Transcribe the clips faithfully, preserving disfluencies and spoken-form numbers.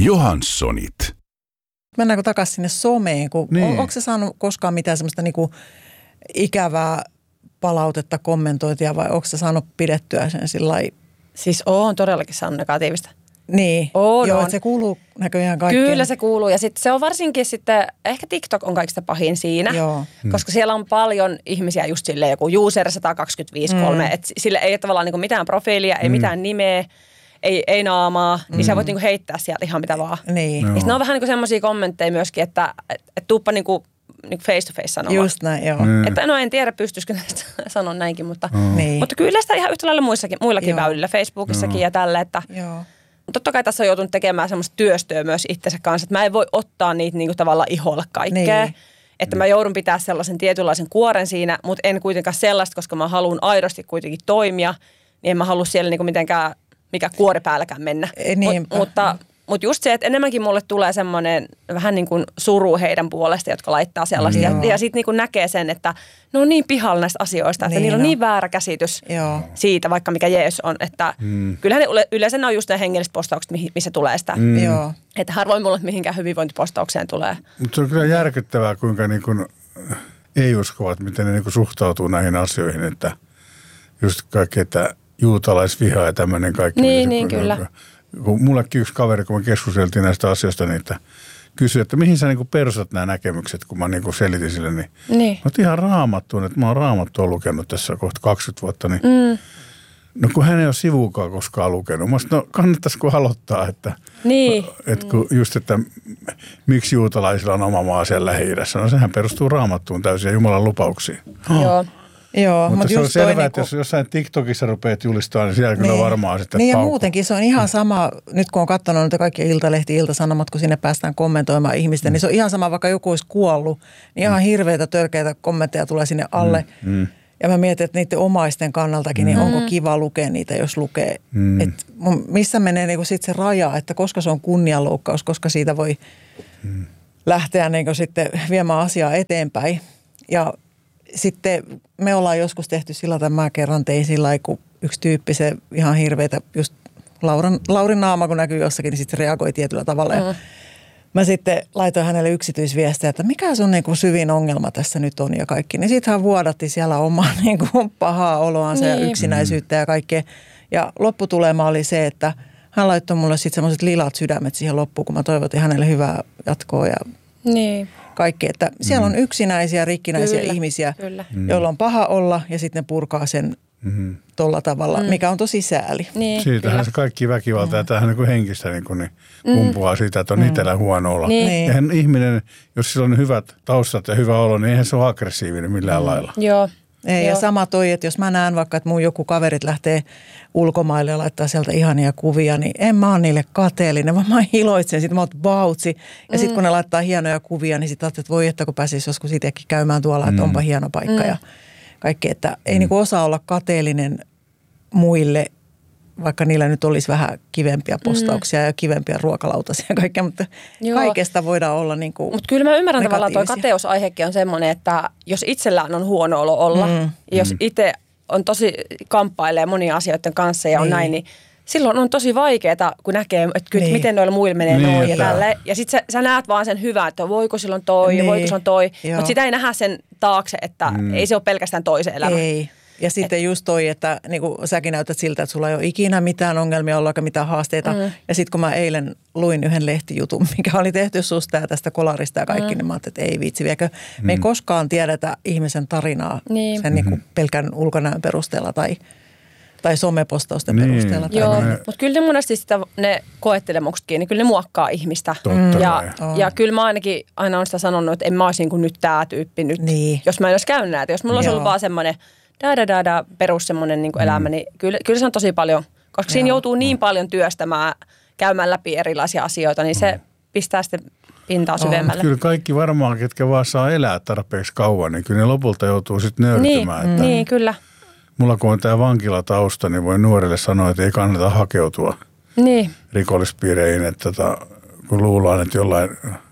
Johanssonit. Mennäänkö takaisin sinne someen? Kun Niin. on, onko se saanut koskaan mitään semmoista niinku ikävää palautetta, kommentointia vai onko se saanut pidettyä sen sillai? Siis on todellakin saanut negatiivista. Niin, On, joo, on. että se kuuluu näköjään kaikkeen. Kyllä se kuuluu ja sitten se on varsinkin sitten, ehkä TikTok on kaikista pahin siinä, Joo. koska siellä on paljon ihmisiä just silleen joku user sata kaksikymmentäviisi kolme, mm. että sille ei ole tavallaan niinku mitään profiilia, ei mm. mitään nimeä, ei, ei naamaa, mm. niin sä voit niinku heittää sieltä ihan mitä vaan. Niin. Ja ne on vähän niinku semmoisia kommentteja myöskin, että et, et tuuppa niinku, niinku face to face sanomaan. Just näin, joo. Mm. Että no en tiedä, pystyisikö näistä sanoa näinkin, mutta, Mm. Niin. mutta kyllä sitä ihan yhtä lailla muissakin, muillakin Joo. väylillä, Facebookissakin ja tälle, että Joo. totta kai tässä on joutunut tekemään semmoista työstöä myös itsensä kanssa, että mä en voi ottaa niitä niinku tavallaan iholle kaikkea. Niin. Että mä joudun pitää sellaisen tietynlaisen kuoren siinä, mutta en kuitenkaan sellaista, koska mä haluan aidosti kuitenkin toimia, niin en mä halua siellä niinku mitenkään mikä kuori päälläkään mennä. Mut, mutta, mutta just se, että enemmänkin mulle tulee semmoinen vähän niin kuin suru heidän puolesta, jotka laittaa sellaista. Joo. Ja, ja sitten niin kuin näkee sen, että ne on niin pihalla näistä asioista, että Niin niillä on on. niin väärä käsitys Joo. siitä, vaikka mikä jees on. Että mm. kyllähän ne yle- yleensä ne on just ne hengelliset postaukset, mihin- missä tulee sitä. Mm. Joo. Että harvoin mulle mihinkään hyvinvointipostaukseen tulee. Mutta se on kyllä järkyttävää, kuinka niin kuin ei uskovat, miten ne niin kuin suhtautuu näihin asioihin, että just kaikki, että juutalaisviha ja tämmöinen kaikki. Niin, se, niin, kun, kyllä. Kun mullekin yksi kaveri, kun me keskusteltiin näistä asioista, niin että kysyi, että mihin sä niin kuin perustat nämä näkemykset, kun mä niin kuin selitin sille, niin Niin. mä otin ihan raamattuun, että mä oon raamattua lukenut tässä kohta kaksikymmentä vuotta, niin Mm. no kun hän ei ole sivuukaan koskaan lukenut. Mä sanoin, no kannattaisiko aloittaa, että, Niin. että kun just, että miksi juutalaisilla on oma maa siellä Lähi-idässä. No sehän perustuu raamattuun täysin ja Jumalan lupauksiin. Joo. Joo, Mutta mut se on just toi selvää, niinku- että jos jossain TikTokissa rupeat julistamaan, niin siellä kyllä varmaan sitten Niin ja paukkuu. muutenkin se on ihan sama, nyt kun on katsonut niitä kaikkia Iltalehti, Ilta-Sanomat, kun sinne päästään kommentoimaan ihmistä, mm. niin se on ihan sama, vaikka joku olisi kuollut, niin ihan hirveitä törkeitä kommentteja tulee sinne alle. Mm. Mm. Ja mä mietin, että niiden omaisten kannaltakin, niin onko kiva lukea niitä, jos lukee. Mm. Et missä menee niinku sit se raja, että koska se on kunnianloukkaus, koska siitä voi mm. lähteä niinku sitten viemään asiaa eteenpäin. Ja sitten me ollaan joskus tehty sillä tavalla, mä kerran tein sillä lailla, kun yksi tyyppi, se ihan hirveitä, just Lauran, Laurin naama, kun näkyy jossakin, niin sitten se reagoi tietyllä tavalla. Mm. Ja mä sitten laitoin hänelle yksityisviestejä, että mikä sun niin kuin syvin ongelma tässä nyt on ja kaikki. Niin sitten hän vuodatti siellä omaa niin kuin pahaa oloansa niin. ja yksinäisyyttä ja kaikkea. Ja lopputulema oli se, että hän laittoi mulle sitten semmoiset lilat sydämet siihen loppuun, kun mä toivotin hänelle hyvää jatkoa ja Niin. kaikki. Että siellä on yksinäisiä, rikkinäisiä Kyllä, ihmisiä, kyllä. joilla on paha olla ja sitten ne purkaa sen Mm-hmm. tolla tavalla, mm. mikä on tosi sääli. Niin, Siitähän kyllä. se kaikki väkivalta ja tämähän niin kuin henkistä niin kuin, niin kumpuaa siitä, että on Mm. itsellä huono olla. Niin. Niin. Eihän ihminen, jos sillä on hyvät taustat ja hyvä olo, niin eihän se ole aggressiivinen millään mm. lailla. Joo. Ei, Joo. ja sama toi, että jos mä näen vaikka, että mun joku kaverit lähtee ulkomaille ja laittaa sieltä ihania kuvia, niin en mä ole niille kateellinen, vaan mä iloitsen. Sitten mä oon vautsi. Ja sitten kun ne laittaa hienoja kuvia, niin sitten ajattelet, että voi että kun pääsisi joskus itsekin käymään tuolla, että onpa hieno paikka Mm. ja kaikki. Että ei niinku osaa olla kateellinen muille, vaikka niillä nyt olisi vähän kivempiä postauksia mm. ja kivempiä ruokalautasia ja kaikkea, mutta Joo. kaikesta voidaan olla niin kuin Mutta kyllä mä ymmärrän tavallaan, että tuo negatiivisia. kateusaihekin on semmoinen, että jos itsellään on huono olo olla, mm. ja jos itse on tosi kamppailee monia asioiden kanssa ja on Niin. näin, niin silloin on tosi vaikeaa, kun näkee, että kyllä, Niin. miten noilla muilla menee Niin, noin ja että- tälle. Ja sitten sä, sä näet vaan sen hyvää, että voiko silloin toi ja Niin. voiko silloin toi. Joo. Mutta sitä ei nähdä sen taakse, että mm. ei se ole pelkästään toisen elämä. Ei. Ja sitten Et, just toi, että niin kuin säkin näytät siltä, että sulla ei ole ikinä mitään ongelmia olla, eikä mitään haasteita. Mm. Ja sitten kun mä eilen luin yhden lehtijutun, mikä oli tehty susta ja tästä kolarista ja kaikki, mm. niin mä ajattelin, että ei viitsi viekö. Mm. Me ei koskaan tiedetä ihmisen tarinaa Niin. sen niin kuin pelkän ulkonäön perusteella tai, tai somepostausten Niin. perusteella. Tai Joo, näin. mutta kyllä ne monesti sitä, ne koettelemuksetkin, niin kyllä ne muokkaa ihmistä. Totta Ja, kai. ja kyllä mä ainakin aina olen sitä sanonut, että en mä olisi niin kuin nyt tämä tyyppi nyt, Niin. jos mä en olisi käynyt näitä. Jos mulla olisi Joo. ollut vaan semmoinen da da da da perus semmoinen niin kuin elämä, niin kyllä, kyllä se on tosi paljon, koska siinä Joo. joutuu niin paljon työstämään, käymään läpi erilaisia asioita, niin se pistää sitten pintaa syvemmälle. Kyllä kaikki varmaan, ketkä vaan saa elää tarpeeksi kauan, niin kyllä ne lopulta joutuu sitten Niin, nöyrtymään. Että niin, kyllä. mulla kun on tämä vankilatausta, niin voi nuorille sanoa, että ei kannata hakeutua Niin, rikollispiireihin, että tota, kun luullaan, että jollain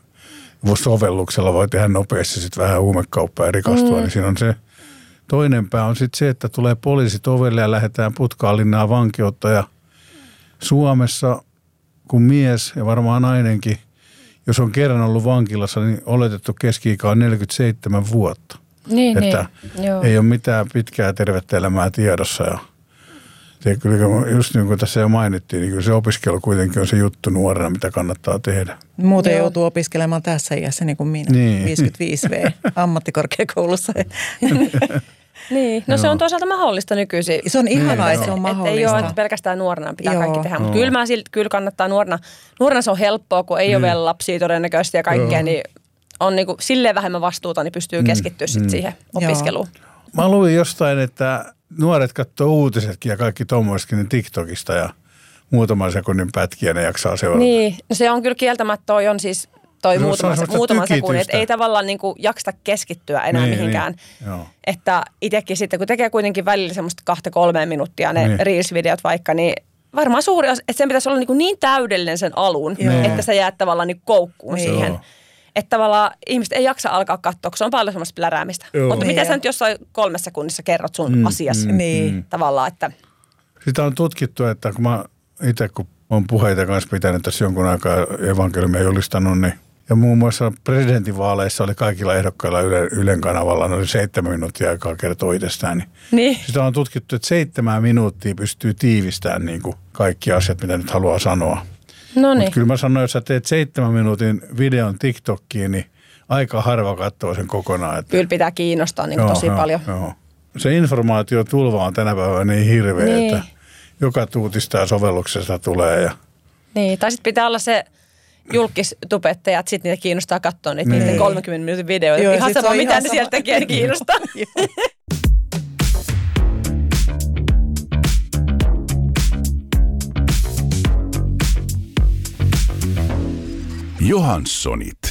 sovelluksella voi tehdä nopeasti sitten vähän huumekauppaa ja rikastua, mm. niin siinä on se toinen pää on sitten se, että tulee poliisit ovelle ja lähdetään putkaan linnaa vankeutta ja Suomessa kuin mies ja varmaan nainenkin, jos on kerran ollut vankilassa, niin oletettu keski-ikä on neljäkymmentäseitsemän vuotta. Niin, että niin. Joo. Ei ole mitään pitkää tervettä elämää tiedossa. Ja se, kyllä, just niin kuin tässä jo mainittiin, niin kyllä se opiskelu kuitenkin on se juttu nuorena, mitä kannattaa tehdä. Muuten Joo. joutuu opiskelemaan tässä iässä niin kuin minä, niin. viisikymmentäviisi vuotta ammattikorkeakoulussa. Niin, no Joo. se on toisaalta mahdollista nykyisin. Se on ihanaa, niin, että se on mahdollista. Että ei ole, että pelkästään nuorena pitää Joo. kaikki tehdä, mutta kyllä, mä silti, kyllä kannattaa nuorena. Nuorena se on helppoa, kun ei niin. ole vielä lapsia todennäköisesti ja kaikkea, Joo. niin on niin kuin silleen vähemmän vastuuta, niin pystyy keskittyä mm. sit siihen opiskeluun. Joo. Mä luin jostain, että nuoret katsoo uutisetkin ja kaikki tommoisetkin niin TikTokista ja muutaman sekunnin pätkiä ne jaksaa seurata. Niin, no se on kyllä kieltämättä, toi on siis toi no, muutama, se, muutaman sekunnin, että ei tavallaan niin kuin jaksa keskittyä enää niin, mihinkään. Niin, että itsekin sitten, kun tekee kuitenkin välillä semmoista kahta kolmeen minuuttia ne niin. Reels-videot vaikka, niin varmaan suuri osa, että sen pitäisi olla niin, kuin niin täydellinen sen alun, niin. että sä jäät tavallaan niin koukkuun niin. siihen. Että tavallaan ihmiset ei jaksa alkaa katsoa, kun se on paljon semmoista pläräämistä. Joo. Mutta miten sä nyt jossain kolmessa sekunnissa kerrot sun mm, asiasi mm, niin. tavallaan, että... Sitä on tutkittu, että kun mä itse, kun olen puheita kanssa pitänyt tässä jonkun aikaa evankeliumia julistanut, niin ja muun muassa presidentinvaaleissa oli kaikilla ehdokkailla Yle, Ylen kanavalla noin seitsemän minuuttia aikaa kertoo itsestään. Niin niin. Sitä on tutkittu, että seitsemän minuuttia pystyy tiivistämään niin kuin kaikki asiat, mitä nyt haluaa sanoa. No niin. Mutta kyllä mä sanoin, jos sä teet seitsemän minuutin videon TikTokkiin, niin aika harva katsoo sen kokonaan. Että... Kyllä pitää kiinnostaa niin joo, tosi joo, paljon. Joo. Se informaatiotulva on tänä päivänä niin hirveä, niin. että joka tuutista ja sovelluksesta tulee. Ja... Niin, tai sitten pitää olla se julkistubettaja, että sitten niitä kiinnostaa katsoa niitä niin. niiden kolmenkymmenen minuutin videoita. Joo, ihan sama, mitä ne sieltä tekee, niin kiinnostaa. Johanssonit.